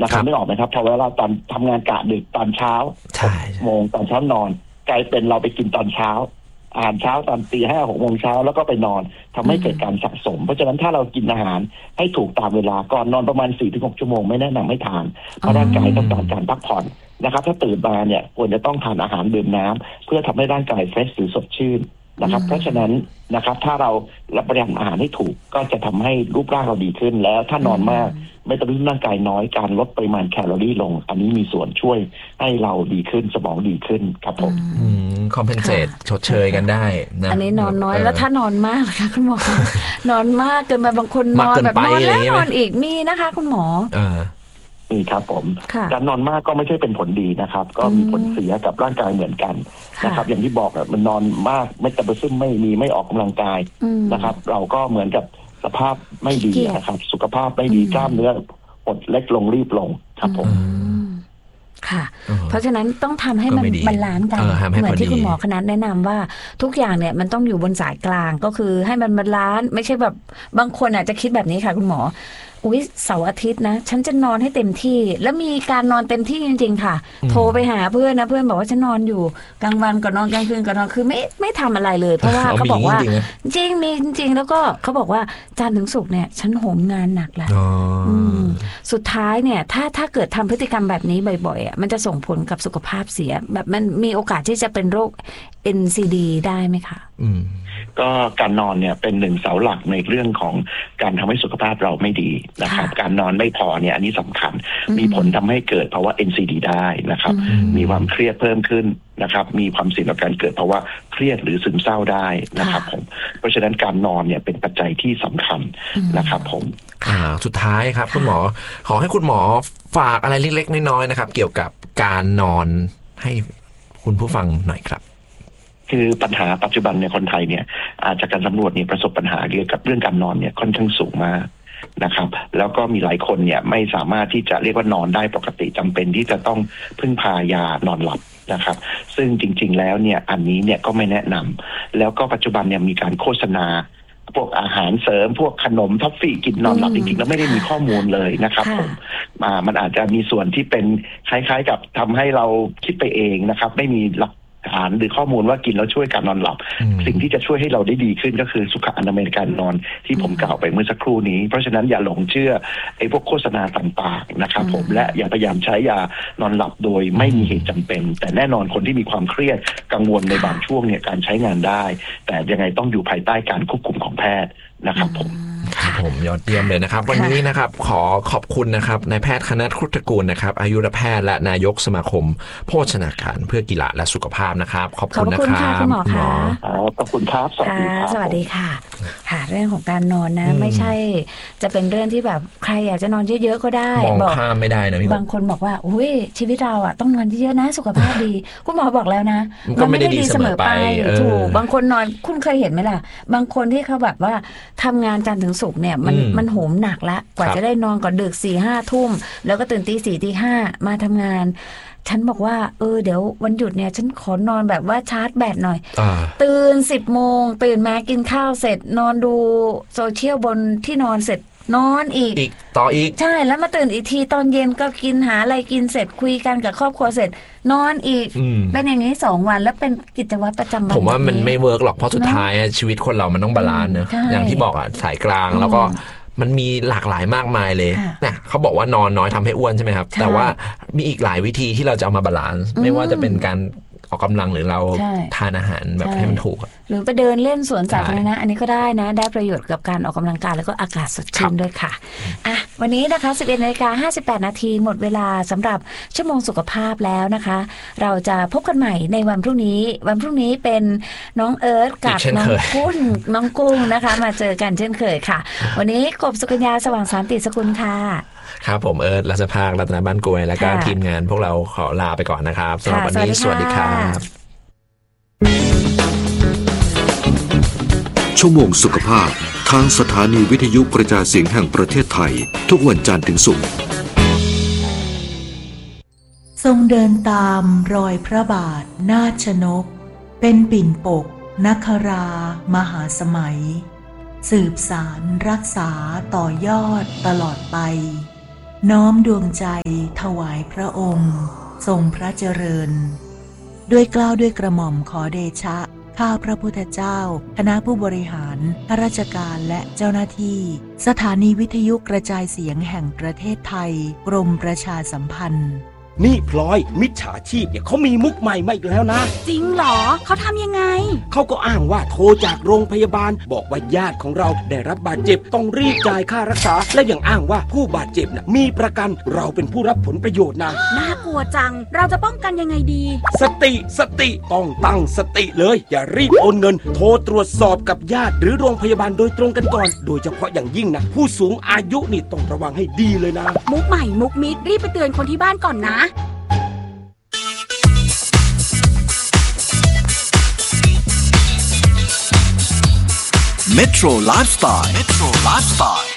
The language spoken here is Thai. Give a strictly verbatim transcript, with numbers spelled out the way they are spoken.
นะครับไม่ออกไหมครับพอเวลาเราตอนทำงานกะดึกตอนเช้าหกโมงตอนเช้านอนกลายเป็นเราไปกินตอนเช้าอาหารเช้าตอนตีห้าหกโมงเช้าแล้วก็ไปนอนทำให้เกิดการสะสมเพราะฉะนั้นถ้าเรากินอาหารให้ถูกตามเวลาก่อนนอนประมาณ สี่ถึงหก ชั่วโมงไม่แนะนำให้ทานเพราะร่างกายต้องการการพักผ่อนนะครับถ้าตื่นมาเนี่ยควรจะต้องทานอาหารดื่มน้ำเพื่อทำให้ร่างกายเฟรชหรือสดชื่นนะครับเพราะฉะนั้นนะครับถ้าเรารับประทานอาหารให้ถูกก็จะทำให้รูปร่างเราดีขึ้นแล้วถ้านอนมากไม่ต้องร่างกายน้อยการลดปริมาณแคลอรี่ลงอันนี้มีส่วนช่วยให้เราดีขึ้นสมองดีขึ้นครับผมคอมเพนเซตชดเชยกันได้นะอันนี้นอนน้อยแล้วถ้านอนมากค่ะคุณหมอนอนมากเกินไปบางคนนอนแบบนอนแล้วนอนอีกมีนะคะคุณหมอนี่ครับผมการนอนมากก็ไม่ใช่เป็นผลดีนะครับก็มีผลเสียกับร่างกายเหมือนกันนะครับอย่างที่บอกอะมันนอนมากไม่ตะบึซึมไม่มีไม่ออกกำลังกายนะครับเราก็เหมือนกับสภาพไม่ดีนะครับสุขภาพไม่ดีกล้ามเนื้ออดเล็กลงรีบลงครับผมค่ะเพราะฉะนั้นต้องทำให้มันบาลานซ์กันเหมือนที่คุณหมอคณะแนะนำว่าทุกอย่างเนี่ยมันต้องอยู่บนสายกลางก็คือให้มันบาลานซ์ไม่ใช่แบบบางคนอาจจะคิดแบบนี้ค่ะคุณหมออุ๊ยเสาร์อาทิตย์นะฉันจะนอนให้เต็มที่แล้วมีการนอนเต็มที่จริงๆค่ะโทรไปหาเพื่อนนะเพื่อนบอกว่าฉันนอนอยู่กลางวันก็นอนกลางคืนก็นอนคือไม่ไม่ทำอะไรเลยเพราะว่าเขาบอกว่าจริงมีจริงแล้วก็เขาบอกว่าจันทร์ถึงศุกร์เนี่ยฉันโหมงานหนักแหละสุดท้ายเนี่ยถ้าถ้าเกิดทำพฤติกรรมแบบนี้บ่อยๆอ่ะมันจะส่งผลกับสุขภาพเสียแบบมันมีโอกาสที่จะเป็นโรค เอ็น ซี ดี ได้ไหมคะก็การนอนเนี่ยเป็นหนึ่งเสาหลักในเรื่องของการทำให้สุขภาพเราไม่ดีนะครับการนอนไม่พอเนี่ยอันนี้สำคัญมีผลทำให้เกิดภาวะ เอ็น ซี ดี ได้นะครับมีความเครียดเพิ่มขึ้นนะครับมีความเสี่ยงต่อการเกิดภาวะเครียดหรือซึมเศร้าได้นะครับผมเพราะฉะนั้นการนอนเนี่ยเป็นปัจจัยที่สำคัญนะครับผมอ่าสุดท้ายครับคุณหมอขอให้คุณหมอฝากอะไรเล็กๆน้อยๆนะครับเกี่ยวกับการนอนให้คุณผู้ฟังหน่อยครับคือปัญหาปัจจุบันในคนไทยเนี่ยอาจจะการสำรวจเนี่ยประสบปัญหาเกี่ยวกับเรื่องการนอนเนี่ยค่อนข้างสูงมากนะครับแล้วก็มีหลายคนเนี่ยไม่สามารถที่จะเรียกว่านอนได้ปกติจำเป็นที่จะต้องพึ่งพายานอนหลับนะครับซึ่งจริงๆแล้วเนี่ยอันนี้เนี่ยก็ไม่แนะนำแล้วก็ปัจจุบันเนี่ยมีการโฆษณาพวกอาหารเสริมพวกขนมท็อฟฟี่กินนอนหลับจริงๆแล้วไม่ได้มีข้อมูลเลยนะครับผมอ่ามันอาจจะมีส่วนที่เป็นคล้ายๆกับทำให้เราคิดไปเองนะครับไม่มีหลักฐานหรือข้อมูลว่ากินแล้วช่วยการนอนหลับสิ่งที่จะช่วยให้เราได้ดีขึ้นก็คือสุขอนามัยการนอนที่ผมกล่าวไปเมื่อสักครู่นี้เพราะฉะนั้นอย่าหลงเชื่อไอ้พวกโฆษณาต่างๆนะครับผมและอย่าพยายามใช้ยานอนหลับโดยไม่มีเหตุจำเป็นแต่แน่นอนคนที่มีความเครียดกังวลในบางช่วงเนี่ยการใช้งานได้แต่ยังไงต้องอยู่ภายใต้การควบคุมของแพทย์นะครับผมครับผมยอดเยี่ยมเลยนะครับวันนี้นะครับขอขอบคุณนะครับนายแพทย์คณัฐ ครุฑตระกูลนะครับอายุรแพทย์และนายกสมาคมโภชนาการเพื่อกีฬาและสุขภาพนะครับขอบคุณนะครับคุณหมอค่ะขอบคุณครับสวัสดีครับสวัสดีค่ะค่ะเรื่องของการนอนนะไม่ใช่จะเป็นเรื่องที่แบบใครอยากจะนอนเยอะๆก็ได้มองข้ามไม่ได้นะพี่บางคนบอกว่าอุ้ยชีวิตเราอ่ะต้องนอนเยอะๆนะสุขภาพดีคุณหมอบอกแล้วนะมันไม่ได้ดีเสมอไปถูกบางคนนอนคุณเคยเห็นไหมล่ะบางคนที่เขาแบบว่าทำงานจันทร์ถึงศุกร์เนี่ยมันมันโหมหนักละกว่าจะได้นอนก่อนดึกสี่ห้าทุ่มแล้วก็ตื่นตีสี่ตีห้ามาทำงานฉันบอกว่าเออเดี๋ยววันหยุดเนี่ยฉันขอนอนแบบว่าชาร์จแบตหน่อยตื่นสิบโมงตื่นมากินข้าวเสร็จนอนดูโซเชียลบนที่นอนเสร็จนอนอีกอีกต่ออีกใช่แล้วมาตื่นอีกทีตอนเย็นก็กินหาอะไรกินเสร็จคุยกันกับครอบครัวเสร็จนอนอีกเป็นอย่างนี้สองวันแล้วเป็นกิจวัตรประจำวันผมว่ามันไม่เวิร์กหรอกเพราะสุดท้ายชีวิตคนเรามันต้องบาลานซ์เนอะอย่างที่บอกอ่ะสายกลางแล้วก็มันมีหลากหลายมากมายเลยนะเขาบอกว่านอนน้อยทำให้อ้วนใช่ไหมครับแต่ว่ามีอีกหลายวิธีที่เราจะเอามาบาลานซ์ไม่ว่าจะเป็นการออกกำลังหรือเราทานอาหารแบบให้มันถูกหรือไปเดินเล่นสวนสาธารณะอันนี้ก็ได้นะได้ประโยชน์กับการออกกำลังกายแล้วก็อากาศสดชื่นด้วยค่ะอ่ะวันนี้นะคะ สิบเอ็ดนาฬิกาห้าสิบแปดนาทีหมดเวลาสำหรับชั่วโมงสุขภาพแล้วนะคะเราจะพบกันใหม่ในวันพรุ่งนี้วันพรุ่งนี้เป็นน้องเอิร์ธกับน้องกุ้งน้องกุ้งนะคะมาเจอกันเช่นเคยค่ะวันนี้กบสุกัญญาสว่างสันติสกุลค่ะครับผมเอิร์ธรัชภาครัตนบ้านกรวยและก็ทีมงานพวกเราขอลาไปก่อนนะครับสำหรับวันนี้สวัสดีครับชั่วโมงสุขภาพทางสถานีวิทยุกระจายเสียงแห่งประเทศไทยทุกวันจันทร์ถึงศุกร์ทรงเดินตามรอยพระบาทนาชนกเป็นปิ่นปกนครามหาสมัยสืบสารรักษาต่อยอดตลอดไปน้อมดวงใจถวายพระองค์ทรงพระเจริญด้วยเกล้าด้วยกระหม่อมขอเดชะข้าพระพุทธเจ้าคณะผู้บริหารข้าราชการและเจ้าหน้าที่สถานีวิทยุกระจายเสียงแห่งประเทศไทยกรมประชาสัมพันธ์นี่พลอยมิจฉาชีพเนี่ยเขามีมุกใหม่มาอีกแล้วนะจริงเหรอเขาทำยังไงเขาก็อ้างว่าโทรจากโรงพยาบาลบอกว่าญาติของเราได้รับบาดเจ็บต้องรีบจ่ายค่ารักษาและยังอ้างว่าผู้บาดเจ็บน่ะมีประกันเราเป็นผู้รับผลประโยชน์นะน่ากลัวจังเราจะป้องกันยังไงดีสติสติต้องตั้งสติเลยอย่ารีบโอนเงินโทรตรวจสอบกับญาติหรือโรงพยาบาลโดยตรงกันก่อนโดยเฉพาะอย่างยิ่งนะผู้สูงอายุนี่ต้องระวังให้ดีเลยนะมุกใหม่มุกมิดรีบไปเตือนคนที่บ้านก่อนนะ Metro Lifestyle Metro Lifestyle